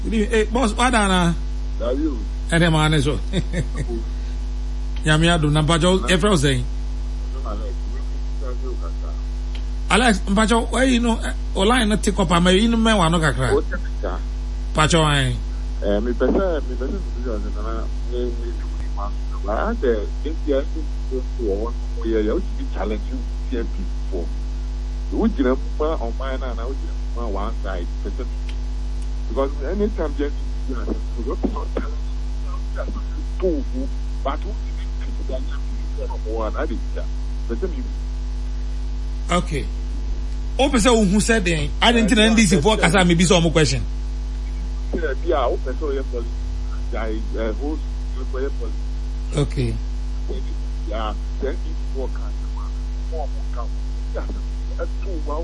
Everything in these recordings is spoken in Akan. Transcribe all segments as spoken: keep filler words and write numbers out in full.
Hey, boss, what dana? You. And a man is so. Yamia do Nampajo, every saying. Alex, Pacho, where you know, Ola not take up a may in me one of a crack. Pacho, I. Me better, me better, I said, if you have to we are to be challenging people. Would you know on mine and I would on one side? Because anytime you have to go to but one, I did. Okay. Officer who said then, I didn't know this before because I may be some question. Yeah, open so your police. I host your police. Okay. Yeah, then you walk out. More come. Yeah, that's too well.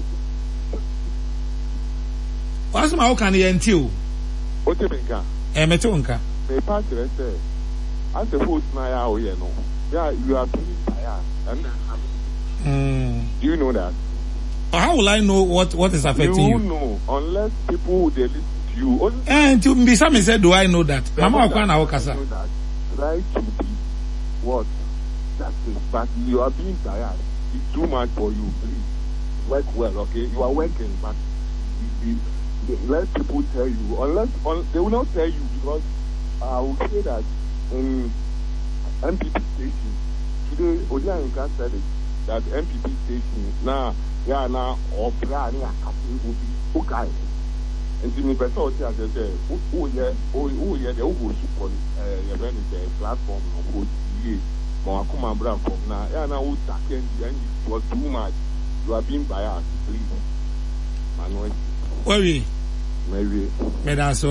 What's my can you until? What do you mean? Emetonka. Me pass it say. As a host now, you know. Yeah, you are being tired. And mm. Do you know that? How will I know what, what is affecting you? You know, unless people they listen to you. And to be some said, do I know that? Mama Okwana Okasa. Try to be what? That's it. But you are being tired. It's too much for you. Please work well, okay? You are working, but you, you, let people tell you. Unless un, they will not tell you because I will say that in M P P station today, Odianka said it that M P P station now. Yeah, now or plan a couple will be okay. And the person says, "Oh, oh, yeah, oh, oh, yeah, the over support uh, the platform of O T A, Moakuma Brown from now. Yeah, now who's talking and it was too much. You are being biased, please. Manuel. Worry. Maybe. Maybe